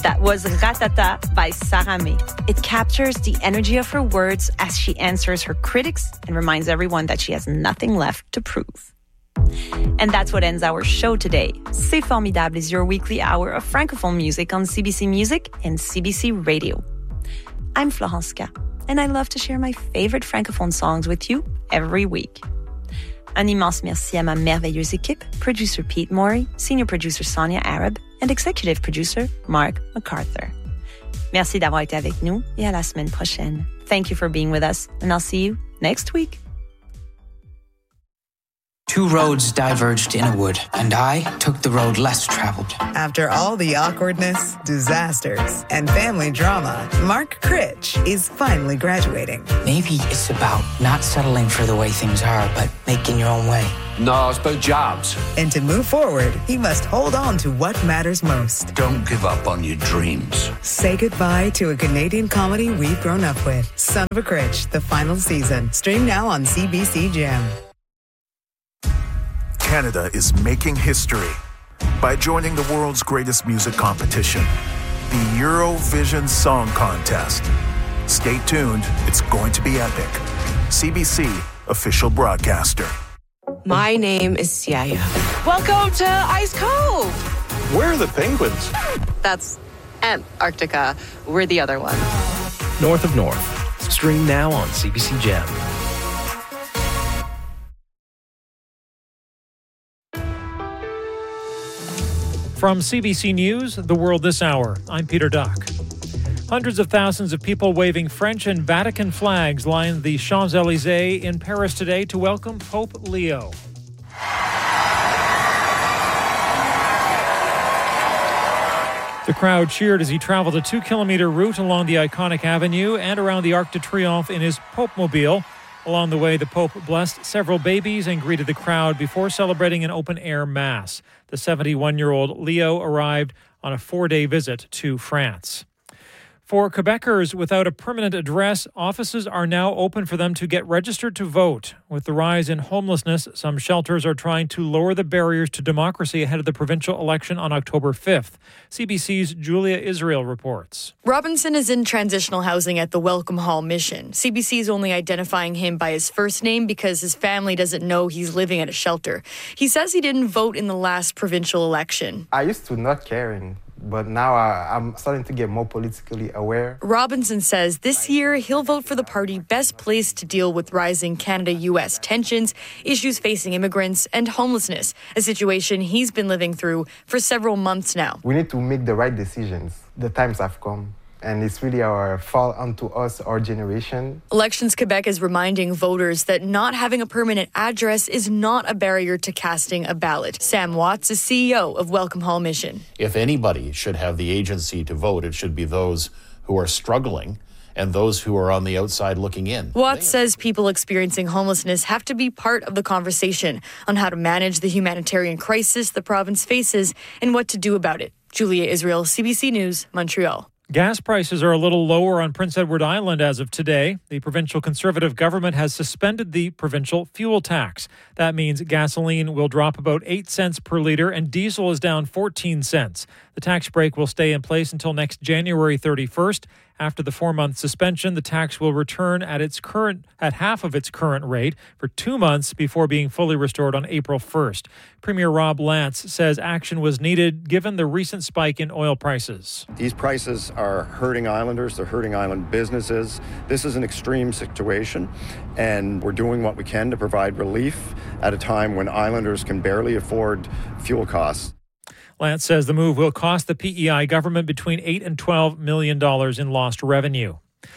That was Ratata by Sarah May. It captures the energy of her words as she answers her critics and reminds everyone that she has nothing left to prove. And that's what ends our show today. C'est Formidable is your weekly hour of Francophone music on CBC Music and CBC Radio. I'm Florence K, and I love to share my favorite Francophone songs with you every week. Un immense merci à ma merveilleuse équipe, producer Pete Morey, senior producer Sonia Arab, and executive producer Mark MacArthur. Merci d'avoir été avec nous et à la semaine prochaine. Thank you for being with us, and I'll see you next week. Two roads diverged in a wood, and I took the road less traveled. After all the awkwardness, disasters, and family drama, Mark Critch is finally graduating. Maybe it's about not settling for the way things are, but making your own way. No, it's about jobs. And to move forward, he must hold on to what matters most. Don't give up on your dreams. Say goodbye to a Canadian comedy we've grown up with. Son of a Critch, the final season. Stream now on CBC Gem. Canada is making history by joining the world's greatest music competition, the Eurovision Song Contest. Stay tuned, it's going to be epic. CBC, official broadcaster. My name is Siaya. Welcome to Ice Cove. Where are the penguins? That's Antarctica. We're the other one. North of North. Stream now on CBC Gem. From CBC News, The World This Hour, I'm Peter Duck. Hundreds of thousands of people waving French and Vatican flags lined the Champs-Élysées in Paris today to welcome Pope Leo. The crowd cheered as he traveled a 2-kilometer route along the iconic avenue and around the Arc de Triomphe in his Pope-mobile. Along the way, the Pope blessed several babies and greeted the crowd before celebrating an open-air mass. The 71-year-old Leo arrived on a 4-day visit to France. For Quebecers without a permanent address, offices are now open for them to get registered to vote. With the rise in homelessness, some shelters are trying to lower the barriers to democracy ahead of the provincial election on October 5th. CBC's Julia Israel reports. Robinson is in transitional housing at the Welcome Hall Mission. CBC is only identifying him by his first name because his family doesn't know he's living at a shelter. He says he didn't vote in the last provincial election. I used to not caring, but now I'm starting to get more politically aware. Robinson says this year he'll vote for the party best placed to deal with rising Canada-U.S. tensions, issues facing immigrants, and homelessness, a situation he's been living through for several months now. We need to make the right decisions. The times have come. And it's really our fault unto us, our generation. Elections Quebec is reminding voters that not having a permanent address is not a barrier to casting a ballot. Sam Watts is CEO of Welcome Hall Mission. If anybody should have the agency to vote, it should be those who are struggling and those who are on the outside looking in. Watts says people experiencing homelessness have to be part of the conversation on how to manage the humanitarian crisis the province faces and what to do about it. Julia Israel, CBC News, Montreal. Gas prices are a little lower on Prince Edward Island as of today. The provincial Conservative government has suspended the provincial fuel tax. That means gasoline will drop about 8 cents per litre and diesel is down 14 cents. The tax break will stay in place until next January 31st. After the 4-month suspension, the tax will return at half of its current rate for 2 months before being fully restored on April 1st. Premier Rob Lance says action was needed given the recent spike in oil prices. These prices are hurting islanders, they're hurting island businesses. This is an extreme situation, and we're doing what we can to provide relief at a time when islanders can barely afford fuel costs. Lance says the move will cost the PEI government between $8 and $12 million in lost revenue.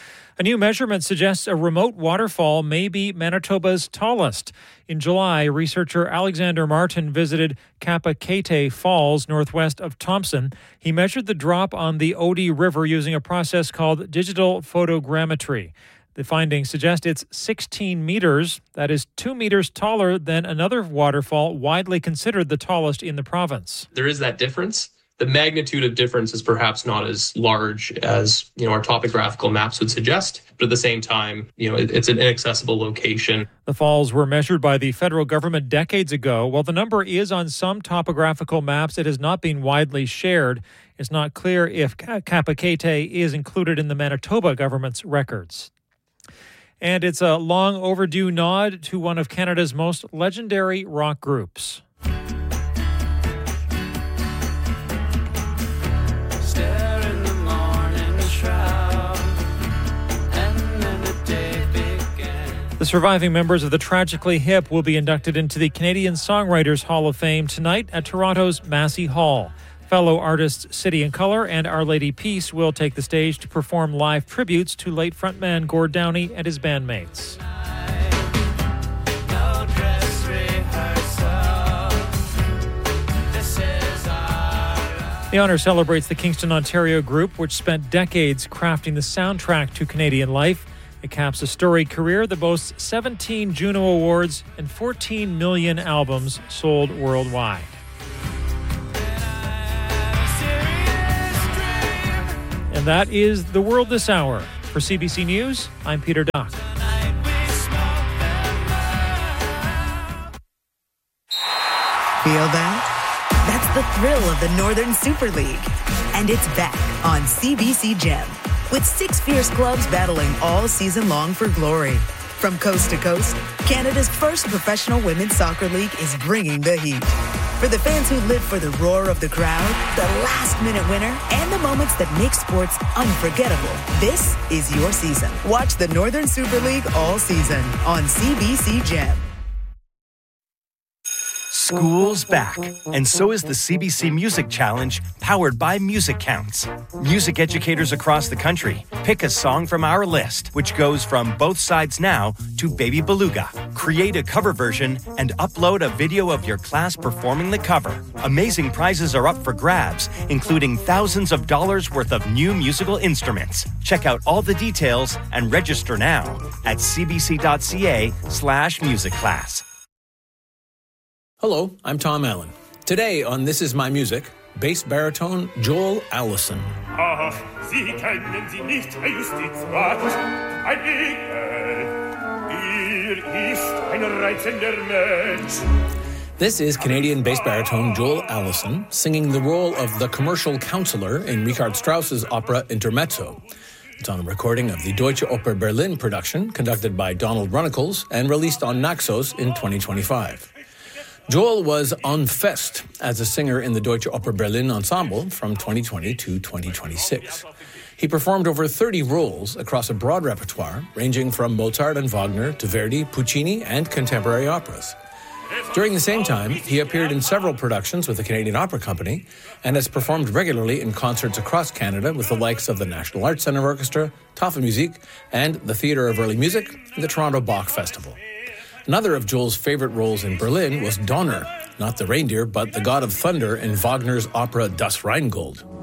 A new measurement suggests a remote waterfall may be Manitoba's tallest. In July, researcher Alexander Martin visited Kapakete Falls, northwest of Thompson. He measured the drop on the Odie River using a process called digital photogrammetry. The findings suggest it's 16 meters, that is 2 meters taller than another waterfall widely considered the tallest in the province. There is that difference The magnitude of difference is perhaps not as large as, our topographical maps would suggest. But at the same time, it's an inaccessible location. The falls were measured by the federal government decades ago. While the number is on some topographical maps, it has not been widely shared. It's not clear if Kapakete is included in the Manitoba government's records. And it's a long overdue nod to one of Canada's most legendary rock groups. The surviving members of the Tragically Hip will be inducted into the Canadian Songwriters Hall of Fame tonight at Toronto's Massey Hall. Fellow artists City and Colour and Our Lady Peace will take the stage to perform live tributes to late frontman Gord Downie and his bandmates. The honour celebrates the Kingston, Ontario group, which spent decades crafting the soundtrack to Canadian life. It caps a storied career that boasts 17 Juno Awards and 14 million albums sold worldwide. And that is the world this hour. For CBC News, I'm Peter Duck. Feel that? That's the thrill of the Northern Super League. And it's back on CBC Gem, with 6 fierce clubs battling all season long for glory. From coast to coast, Canada's first professional women's soccer league is bringing the heat. For the fans who live for the roar of the crowd, the last-minute winner, and the moments that make sports unforgettable, this is your season. Watch the Northern Super League all season on CBC Gem. School's back, and so is the CBC Music Challenge, powered by Music Counts. Music educators across the country pick a song from our list, which goes from Both Sides Now to Baby Beluga. Create a cover version and upload a video of your class performing the cover. Amazing prizes are up for grabs, including thousands of dollars worth of new musical instruments. Check out all the details and register now at cbc.ca/musicclass. Hello, I'm Tom Allen. Today on This Is My Music, bass baritone Joel Allison. Ach, Sie kennen sie nicht, Herr Justizrat. Ein Engel, ist ein reizender Mensch. This is Canadian bass baritone Joel Allison singing the role of the commercial counselor in Richard Strauss's opera Intermezzo. It's on a recording of the Deutsche Oper Berlin production conducted by Donald Runnicles and released on Naxos in 2025. Joel was en feste as a singer in the Deutsche Oper Berlin ensemble from 2020 to 2026. He performed over 30 roles across a broad repertoire, ranging from Mozart and Wagner to Verdi, Puccini, and contemporary operas. During the same time, he appeared in several productions with the Canadian Opera Company and has performed regularly in concerts across Canada with the likes of the National Arts Centre Orchestra, Tafelmusik, and the Theatre of Early Music and the Toronto Bach Festival. Another of Joel's favorite roles in Berlin was Donner, not the reindeer, but the god of thunder in Wagner's opera Das Rheingold.